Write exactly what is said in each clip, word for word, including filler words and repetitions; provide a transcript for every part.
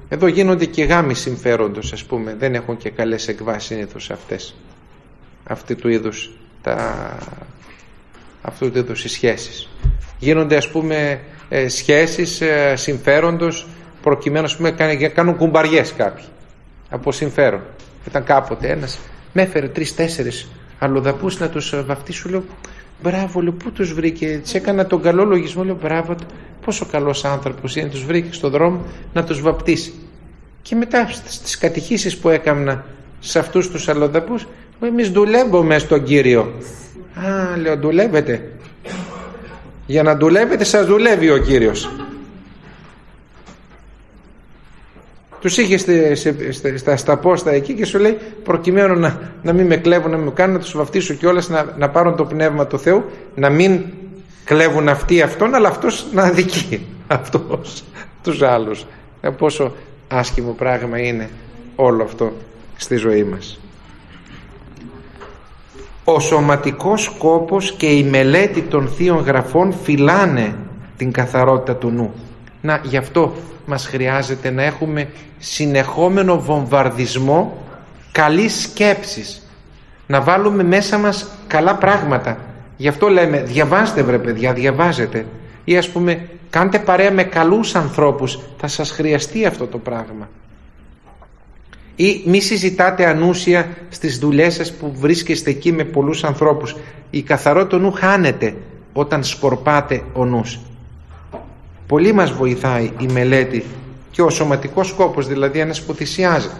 Εδώ γίνονται και γάμοι συμφέροντος, ας πούμε. Δεν έχουν και καλές εκβάσεις συνήθως αυτές. Αυτή του είδους τα... αυτού του είδους οι σχέσεις. Γίνονται, ας πούμε, ε, σχέσεις ε, συμφέροντος, προκειμένου, ας πούμε, κάνουν κουμπαριές κάποιοι από συμφέρον. Ήταν κάποτε ένας με έφερε τρεις-τέσσερις αλλοδαπούς να τους βαφτίσουν. Λέω μπράβο, λέω, πού τους βρήκε? Της έκανα τον καλό λογισμό, λέω μπράβο, πόσο καλός άνθρωπος είναι, τους βρήκε στον δρόμο να τους βαπτίσει. Και μετά στις κατηχήσεις που έκανα σε αυτούς τους αλλοδαπούς, εμείς δουλεύουμε στον Κύριο. Α, λέω, δουλεύετε? Για να δουλεύετε σας δουλεύει ο Κύριος. Τους είχε στη, στη, στη, στα, στα πόστα εκεί και σου λέει, προκειμένου να, να μην με κλέβουν, να με κάνουν, να τους βαφτίσω κιόλας, να, να πάρουν το Πνεύμα του Θεού, να μην κλέβουν αυτοί αυτόν, αλλά αυτός να αδικεί αυτός τους άλλους. Ε, πόσο άσχημο πράγμα είναι όλο αυτό στη ζωή μας. Ο σωματικός σκόπος και η μελέτη των Θείων Γραφών φυλάνε την καθαρότητα του νου. Να, γι' αυτό μας χρειάζεται να έχουμε συνεχόμενο βομβαρδισμό καλής σκέψης, να βάλουμε μέσα μας καλά πράγματα. Γι' αυτό λέμε διαβάστε βρε παιδιά, διαβάζετε, ή ας πούμε κάντε παρέα με καλούς ανθρώπους, θα σας χρειαστεί αυτό το πράγμα. Ή μη συζητάτε ανούσια στις δουλειές σας που βρίσκεστε εκεί με πολλούς ανθρώπους. Η καθαρότητα του νου χάνεται όταν σκορπάτε ο νους. Πολύ μας βοηθάει η μελέτη και ο σωματικός σκόπος, δηλαδή ένας που θυσιάζει,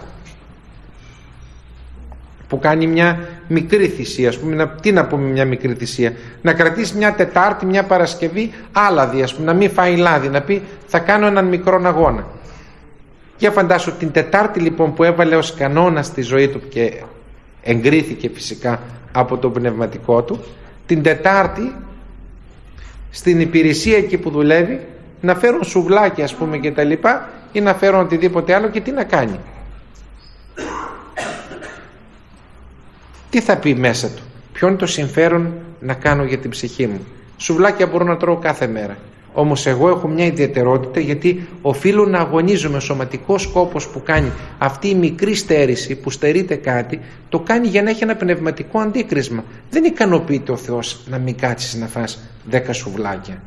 που κάνει μια μικρή θυσία, ας πούμε. Τι να πούμε μια μικρή θυσία? Να κρατήσει μια Τετάρτη, μια Παρασκευή άλαδη, ας πούμε, να μην φάει λάδι, να πει θα κάνω έναν μικρό αγώνα. Για φαντάσου την Τετάρτη λοιπόν που έβαλε ως κανόνα στη ζωή του και εγκρίθηκε φυσικά από το πνευματικό του, την Τετάρτη στην υπηρεσία εκεί που δουλεύει να φέρουν σουβλάκια, ας πούμε, και τα λοιπά, ή να φέρουν οτιδήποτε άλλο, και τι να κάνει? Τι θα πει μέσα του? Ποιο είναι το συμφέρον να κάνω για την ψυχή μου? Σουβλάκια μπορώ να τρώω κάθε μέρα. Όμως εγώ έχω μια ιδιαιτερότητα, γιατί οφείλω να αγωνίζομαι. Ο σωματικός σκόπος που κάνει αυτή η μικρή στέρηση, που στερείται κάτι, το κάνει για να έχει ένα πνευματικό αντίκρισμα. Δεν ικανοποιείται ο Θεός να μην κάτσεις να φας δέκα σουβλάκια.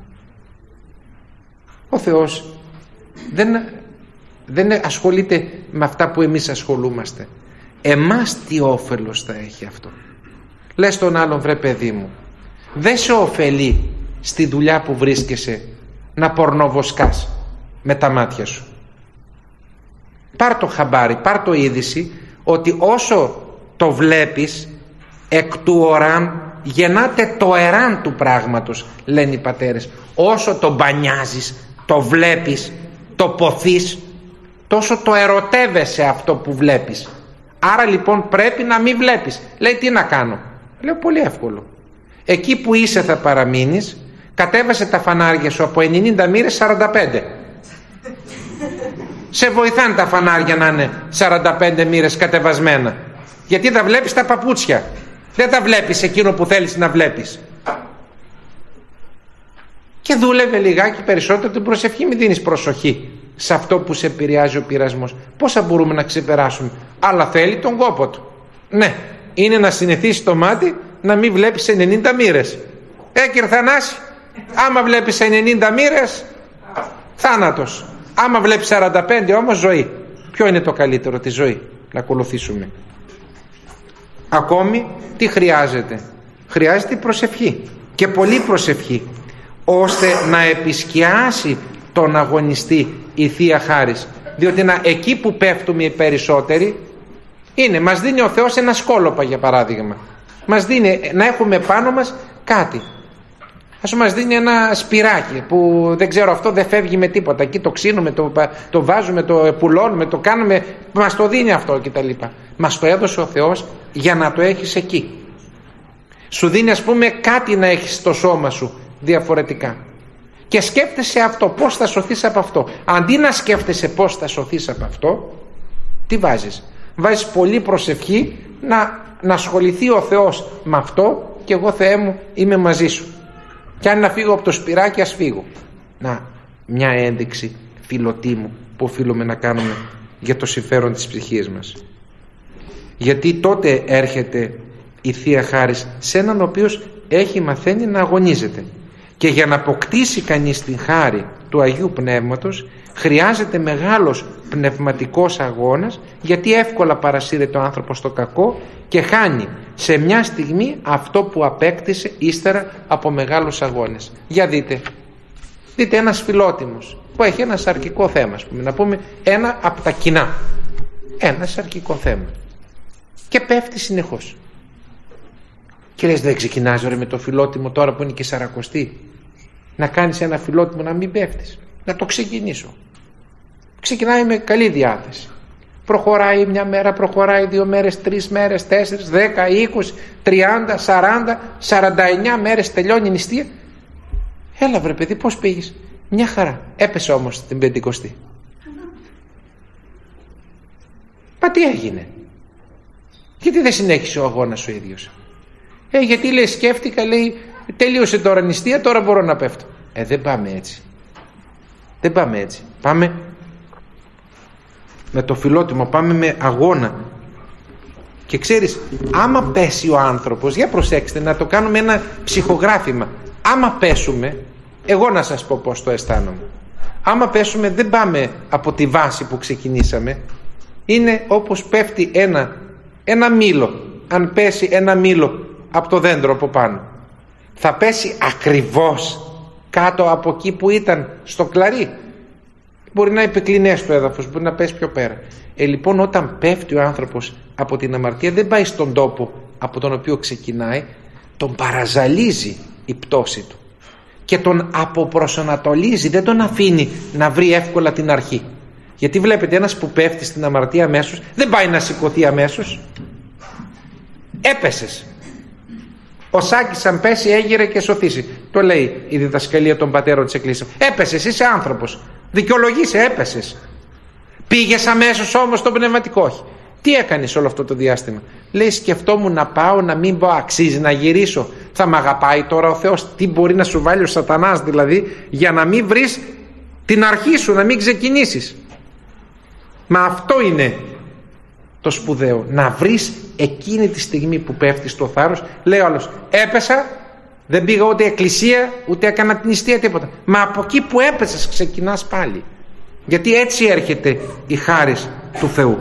Ο Θεός δεν, δεν ασχολείται με αυτά που εμείς ασχολούμαστε. Εμάς τι όφελος θα έχει αυτό? Λες τον άλλον, βρε παιδί μου, δεν σε ωφελεί στη δουλειά που βρίσκεσαι να πορνοβοσκάς με τα μάτια σου? Πάρ το χαμπάρι, πάρ το είδηση ότι όσο το βλέπεις, εκ του οράν γεννάται το εράν του πράγματος, λένε οι πατέρες. Όσο το μπανιάζεις, το βλέπεις, το ποθείς, τόσο το ερωτεύεσαι αυτό που βλέπεις. Άρα λοιπόν πρέπει να μην βλέπεις. Λέει, τι να κάνω? Λέω, πολύ εύκολο. Εκεί που είσαι θα παραμείνεις. Κατέβασε τα φανάρια σου από ενενήντα μοίρες σαράντα πέντε. Σε βοηθάνε τα φανάρια να είναι σαράντα πέντε μοίρες κατεβασμένα, γιατί θα βλέπεις τα παπούτσια, δεν θα βλέπεις εκείνο που θέλεις να βλέπεις. Και δούλευε λιγάκι περισσότερο την προσευχή. Μην δίνεις προσοχή σε αυτό που σε επηρεάζει ο πειρασμός. Πόσα μπορούμε να ξεπεράσουμε? Αλλά θέλει τον κόπο του. Ναι, είναι να συνηθίσει το μάτι να μην βλέπεις ενενήντα μοίρες. Ε, κύριε Θανάση, άμα βλέπεις ενενήντα μοίρες, θάνατος. Άμα βλέπεις σαράντα πέντε όμως, ζωή. Ποιο είναι το καλύτερο? Τη ζωή να ακολουθήσουμε. Ακόμη τι χρειάζεται? Χρειάζεται προσευχή, και πολύ προσευχή, ώστε να επισκιάσει τον αγωνιστή η Θεία Χάρις. Διότι να, εκεί που πέφτουμε οι περισσότεροι είναι, μας δίνει ο Θεός ένα σκόλοπα, για παράδειγμα. Μας δίνει να έχουμε πάνω μας κάτι. Ας μας δίνει ένα σπυράκι που δεν ξέρω, αυτό δεν φεύγει με τίποτα. Εκεί το ξύνουμε, το, το βάζουμε, το πουλώνουμε, το κάνουμε, μας το δίνει αυτό κτλ. Μας το έδωσε ο Θεός για να το έχεις εκεί. Σου δίνει, ας πούμε, κάτι να έχεις στο σώμα σου διαφορετικά. Και σκέφτεσαι αυτό, πώς θα σωθείς από αυτό. Αντί να σκέφτεσαι πώς θα σωθείς από αυτό, τι βάζεις? Βάζεις πολύ προσευχή να, να ασχοληθεί ο Θεός με αυτό, και εγώ, Θεέ μου, είμαι μαζί σου. Και αν να φύγω από το σπυράκι, ας φύγω. Να, μια ένδειξη, φιλωτή μου, που οφείλουμε να κάνουμε για το συμφέρον της ψυχής μας. Γιατί τότε έρχεται η Θεία Χάρις σε έναν ο οποίος έχει μαθαίνει να αγωνίζεται. Και για να αποκτήσει κανείς την χάρη του Αγίου Πνεύματος χρειάζεται μεγάλος πνευματικός αγώνας, γιατί εύκολα παρασύρεται ο άνθρωπος στο κακό και χάνει σε μια στιγμή αυτό που απέκτησε ύστερα από μεγάλους αγώνες. Για δείτε, δείτε ένας φιλότιμος που έχει ένα σαρκικό θέμα, ας πούμε, να πούμε ένα από τα κοινά, ένα σαρκικό θέμα, και πέφτει συνεχώς. Και λες, δεν ξεκινάς ρε με το φιλότιμο τώρα που είναι και σαρακοστή, να κάνεις ένα φιλότιμο να μην πέφτεις? Να το ξεκινήσω. Ξεκινάει με καλή διάθεση. Προχωράει μια μέρα, προχωράει δύο μέρες, τρεις μέρες, τέσσερις, δέκα, είκοσι, τριάντα, σαράντα, σαράντα εννιά μέρες, τελειώνει η νηστεία. Έλα βρε παιδί, πώς πήγες? Μια χαρά. Έπεσε όμως την Πεντηκοστή. Μα τι έγινε? Γιατί δεν συνέχισε ο αγώνας ο ίδιος? Ε, γιατί λέει, σκέφτηκα, λέει, τελείωσε τώρα η νηστεία, τώρα μπορώ να πέφτω. Ε, δεν πάμε έτσι. Δεν πάμε έτσι. Πάμε με το φιλότιμο, πάμε με αγώνα. Και ξέρεις, άμα πέσει ο άνθρωπος, για προσέξτε, να το κάνουμε ένα ψυχογράφημα. Άμα πέσουμε, εγώ να σας πω πώς το αισθάνομαι. Άμα πέσουμε, δεν πάμε από τη βάση που ξεκινήσαμε. Είναι όπως πέφτει ένα, ένα μήλο. Αν πέσει ένα μήλο από το δέντρο από πάνω, θα πέσει ακριβώς κάτω από εκεί που ήταν στο κλαρί? Μπορεί να επικλινές το έδαφος, μπορεί να πέσει πιο πέρα. Ε, λοιπόν, όταν πέφτει ο άνθρωπος από την αμαρτία, δεν πάει στον τόπο από τον οποίο ξεκινάει, τον παραζαλίζει η πτώση του και τον αποπροσανατολίζει, δεν τον αφήνει να βρει εύκολα την αρχή. Γιατί βλέπετε, ένας που πέφτει στην αμαρτία αμέσως δεν πάει να σηκωθεί αμέσως. Έπεσες. Ο Σάκης αν πέσει έγειρε και σωθήσει. Το λέει η διδασκαλία των πατέρων της Εκκλήσιας. Έπεσες, είσαι άνθρωπος. Δικαιολογείσαι, έπεσες. Πήγες αμέσως όμως στο πνευματικό? Όχι. Τι έκανες όλο αυτό το διάστημα? Λέει, σκεφτόμουν να πάω, να μην πω, αξίζει να γυρίσω. Θα μ' αγαπάει τώρα ο Θεός? Τι μπορεί να σου βάλει ο σατανάς δηλαδή για να μην βρεις την αρχή σου, να μην ξεκινήσεις? Μα αυτό είναι το σπουδαίο, να βρεις εκείνη τη στιγμή που πέφτεις στο θάρρος. Λέει ο άλλος, έπεσα, δεν πήγα ούτε εκκλησία, ούτε έκανα την νηστεία, τίποτα. Μα από εκεί που έπεσες ξεκινάς πάλι. Γιατί έτσι έρχεται η χάρις του Θεού.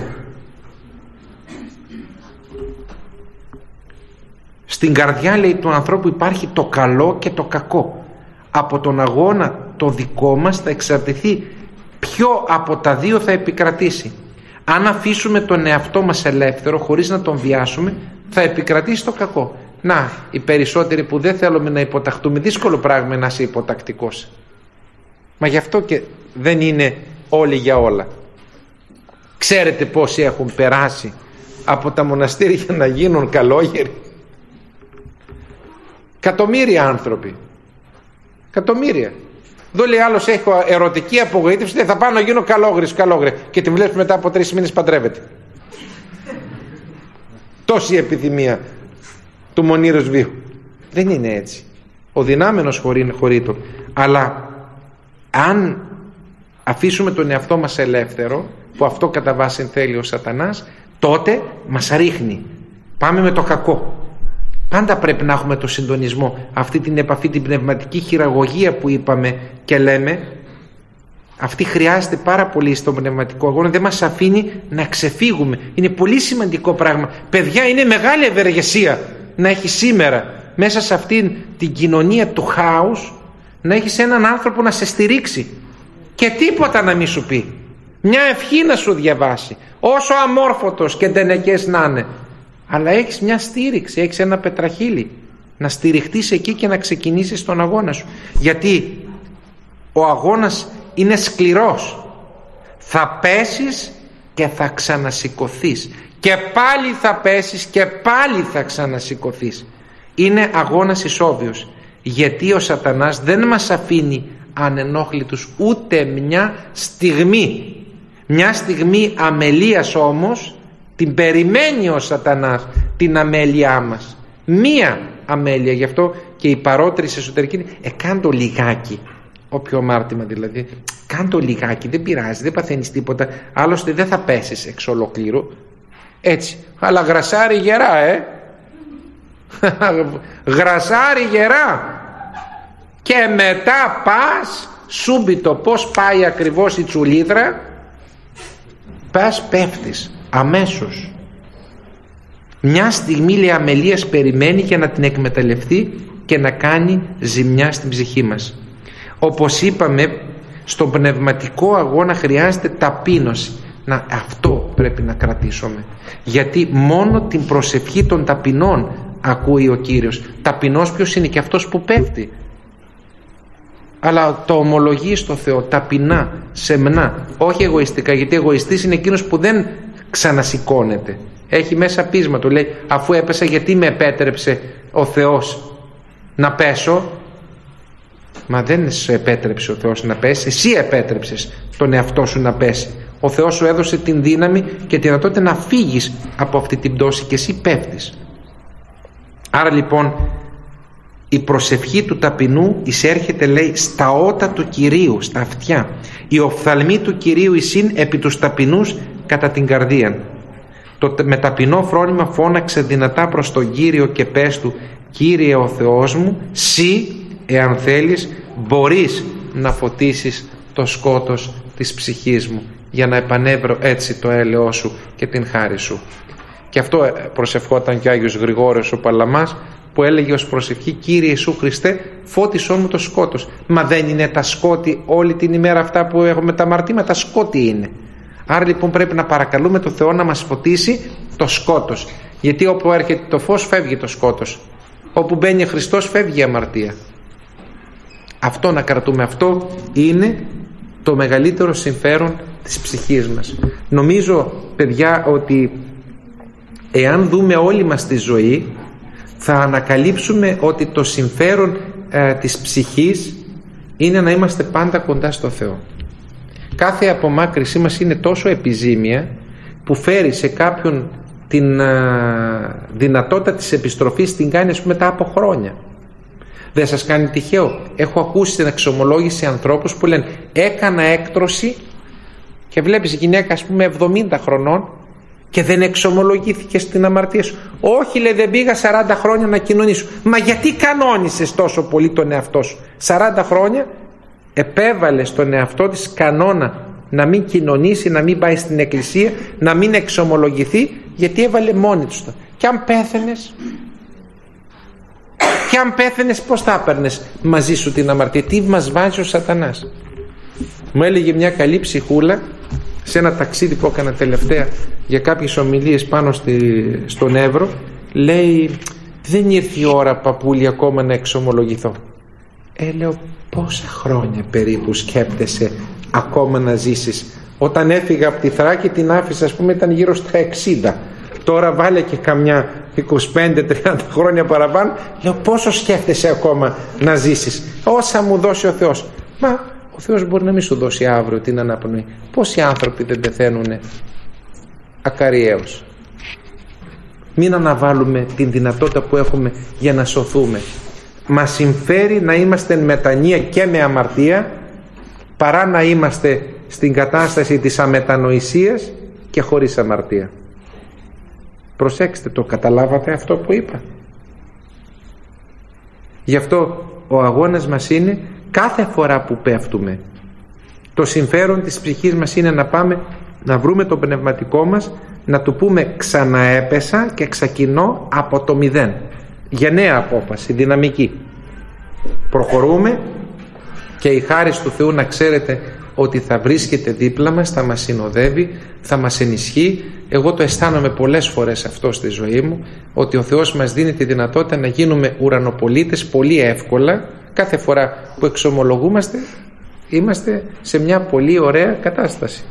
Στην καρδιά, λέει, του ανθρώπου υπάρχει το καλό και το κακό. Από τον αγώνα το δικό μας θα εξαρτηθεί ποιο από τα δύο θα επικρατήσει. Αν αφήσουμε τον εαυτό μας ελεύθερο χωρίς να τον βιάσουμε, θα επικρατήσει το κακό. Να, οι περισσότεροι που δεν θέλουμε να υποταχτούμε, δύσκολο πράγμα να είσαι υποτακτικός. Μα γι' αυτό και δεν είναι όλοι για όλα. Ξέρετε πόσοι έχουν περάσει από τα μοναστήρια για να γίνουν καλόγεροι? Εκατομμύρια άνθρωποι. Εκατομμύρια. Εδώ λέει άλλος, έχω ερωτική απογοήτευση, θα πάω να γίνω καλόγρης, καλόγρη. Και τη βλέπεις μετά από τρεις μήνες παντρεύεται. Τόση επιθυμία του μονήρους βίου. Δεν είναι έτσι. Ο δυνάμενος χωρείτο. Αλλά αν αφήσουμε τον εαυτό μας ελεύθερο, που αυτό κατά βάση θέλει ο σατανάς, τότε μας ρίχνει. Πάμε με το κακό. Πάντα πρέπει να έχουμε το συντονισμό, αυτή την επαφή, την πνευματική χειραγωγία που είπαμε και λέμε. Αυτή χρειάζεται πάρα πολύ στον πνευματικό αγώνα, δεν μας αφήνει να ξεφύγουμε. Είναι πολύ σημαντικό πράγμα. Παιδιά, είναι μεγάλη ευεργεσία να έχει σήμερα μέσα σε αυτήν την κοινωνία του χάους, να έχεις έναν άνθρωπο να σε στηρίξει και τίποτα να μην σου πει. Μια ευχή να σου διαβάσει, όσο αμόρφωτος και ντενεκές να είναι. Αλλά έχεις μια στήριξη, έχεις ένα πετραχύλι να στηριχτείς εκεί και να ξεκινήσεις τον αγώνα σου. Γιατί ο αγώνας είναι σκληρός. Θα πέσεις και θα ξανασηκωθείς. Και πάλι θα πέσεις και πάλι θα ξανασηκωθείς. Είναι αγώνας ισόβιος. Γιατί ο σατανάς δεν μας αφήνει ανενόχλητους ούτε μια στιγμή. Μια στιγμή αμελίας όμως την περιμένει ο σατανάς, την αμέλειά μας. Μία αμέλεια. Γι' αυτό και η παρότριση εσωτερική είναι, εκάν το λιγάκι, όποιο αμάρτημα δηλαδή, κάντο λιγάκι, δεν πειράζει, δεν παθαίνεις τίποτα, άλλωστε δεν θα πέσεις εξ ολοκλήρου. Έτσι, αλλά γρασάρι γερά, ε γρασάρι γερά. Και μετά πας σούμπιτο, πως πάει ακριβώς η τσουλίδρα, πας πέφτεις αμέσως. Μια στιγμή, λέει, αμελίας περιμένει για να την εκμεταλλευτεί και να κάνει ζημιά στην ψυχή μας. Όπως είπαμε, στον πνευματικό αγώνα χρειάζεται ταπείνωση. Να, αυτό πρέπει να κρατήσουμε, γιατί μόνο την προσευχή των ταπεινών ακούει ο Κύριος. Ταπεινός ποιος είναι? Και αυτός που πέφτει, αλλά το ομολογεί στο Θεό ταπεινά, σεμνά, όχι εγωιστικά, γιατί εγωιστής είναι εκείνος που δεν ξανασηκώνεται. Έχει μέσα πείσμα, του λέει, αφού έπεσα γιατί με επέτρεψε ο Θεός να πέσω? Μα δεν σε επέτρεψε ο Θεός να πέσει, εσύ επέτρεψες τον εαυτό σου να πέσει. Ο Θεός σου έδωσε την δύναμη και τη δυνατότητα να φύγεις από αυτή την πτώση και εσύ πέφτεις. Άρα λοιπόν η προσευχή του ταπεινού εισέρχεται, λέει, στα ότα του Κυρίου, στα αυτιά. Η οφθαλμή του Κυρίου εισήν επί τους ταπεινούς κατά την καρδία. Το με ταπεινό φρόνημα φώναξε δυνατά προς τον Κύριο και πες του, Κύριε ο Θεός μου, σύ εάν θέλεις μπορείς να φωτίσεις το σκότος της ψυχής μου, για να επανέβρω έτσι το έλεος σου και την χάρη σου. Και αυτό προσευχόταν και ο Άγιος Γρηγόριος ο Παλαμάς, που έλεγε ως προσευχή, Κύριε Ιησού Χριστέ, φώτισόν μου το σκότος. Μα δεν είναι τα σκότη όλη την ημέρα αυτά που έχουμε τα αμαρτήματα? Σκότη είναι. Άρα λοιπόν πρέπει να παρακαλούμε το Θεό να μας φωτίσει το σκότος, γιατί όπου έρχεται το φως φεύγει το σκότος, όπου μπαίνει Χριστός φεύγει η αμαρτία. Αυτό να κρατούμε, αυτό είναι το μεγαλύτερο συμφέρον της ψυχής μας. Νομίζω, παιδιά, ότι εάν δούμε όλη μας τη ζωή, θα ανακαλύψουμε ότι το συμφέρον ε, της ψυχής είναι να είμαστε πάντα κοντά στο Θεό. Κάθε απομάκρυσή μας είναι τόσο επιζήμια που φέρει σε κάποιον την ε, δυνατότητα της επιστροφής, την κάνει, ας πούμε, μετά από χρόνια. Δεν σας κάνει τυχαίο? Έχω ακούσει στην εξομολόγηση ανθρώπους που λένε, έκανα έκτρωση, και βλέπεις γυναίκα, ας πούμε, εβδομήντα χρονών και δεν εξομολογήθηκε στην αμαρτία σου. Όχι, λέει, δεν πήγα σαράντα χρόνια να κοινωνήσω. Μα γιατί κανόνισες τόσο πολύ τον εαυτό σου? σαράντα χρόνια επέβαλε στον εαυτό της κανόνα να μην κοινωνήσει, να μην πάει στην εκκλησία, να μην εξομολογηθεί, γιατί έβαλε μόνη του. Και αν πέθαινες, και αν πέθαινες, πώς θα έπαιρνες μαζί σου την αμαρτία? Τι μας βάζει ο σατανάς? Μου έλεγε μια καλή ψυχούλα σε ένα ταξίδι που έκανα τελευταία για κάποιες ομιλίες πάνω στη, στον Εύρο, λέει, δεν ήρθε η ώρα, παππούλη, ακόμα να εξομολογηθώ. Ε, λέω, πόσα χρόνια περίπου σκέπτεσαι ακόμα να ζήσεις? Όταν έφυγα από τη Θράκη την άφησα, ας πούμε, ήταν γύρω στα εξήντα. Τώρα βάλε και καμιά είκοσι πέντε τριάντα χρόνια παραπάνω. Λέω, πόσο σκέφτεσαι ακόμα να ζήσεις? Όσα μου δώσει ο Θεός. Μα ο Θεός μπορεί να μην σου δώσει αύριο την αναπνοή. Πόσοι άνθρωποι δεν πεθαίνουν ακαριέως? Μην αναβάλουμε την δυνατότητα που έχουμε για να σωθούμε. Μας συμφέρει να είμαστε εν μετανία και με αμαρτία, παρά να είμαστε στην κατάσταση της αμετανοησίας και χωρίς αμαρτία. Προσέξτε, το καταλάβατε αυτό που είπα? Γι' αυτό ο αγώνας μας είναι κάθε φορά που πέφτουμε, το συμφέρον της ψυχής μας είναι να πάμε να βρούμε το πνευματικό μας, να του πούμε ξαναέπεσα και ξεκινώ από το μηδέν, για νέα απόφαση, δυναμική. Προχωρούμε και η χάρις του Θεού, να ξέρετε ότι θα βρίσκεται δίπλα μας, θα μας συνοδεύει, θα μας ενισχύει. Εγώ το αισθάνομαι πολλές φορές αυτό στη ζωή μου, ότι ο Θεός μας δίνει τη δυνατότητα να γίνουμε ουρανοπολίτες πολύ εύκολα. Κάθε φορά που εξομολογούμαστε είμαστε σε μια πολύ ωραία κατάσταση.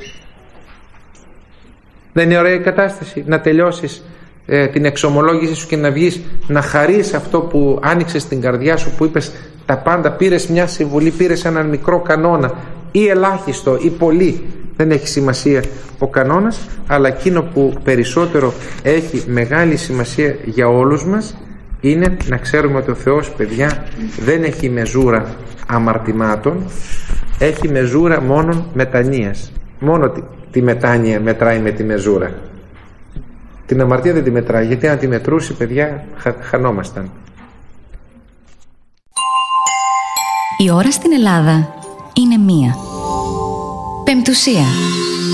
Δεν είναι ωραία η κατάσταση να τελειώσεις ε, την εξομολόγηση σου και να βγεις να χαρείς αυτό που άνοιξες στην καρδιά σου, που είπες τα πάντα, πήρες μια συμβουλή, πήρες έναν μικρό κανόνα ή ελάχιστο ή πολύ, δεν έχει σημασία ο κανόνας, αλλά εκείνο που περισσότερο έχει μεγάλη σημασία για όλους μας είναι να ξέρουμε ότι ο Θεός, παιδιά, δεν έχει μεζούρα αμαρτημάτων έχει μεζούρα μόνον μετανοίας. Μόνο τη, τη μετάνοια μετράει με τη μεζούρα. Την αμαρτία δεν τη μετράει, γιατί αν τη μετρούσε, παιδιά, χα, χανόμασταν. Η ώρα στην Ελλάδα είναι μία. Πεμπτουσία.